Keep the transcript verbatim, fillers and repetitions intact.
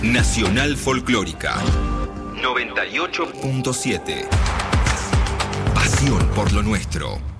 Nacional Folclórica noventa y ocho punto siete. Pasión por lo nuestro.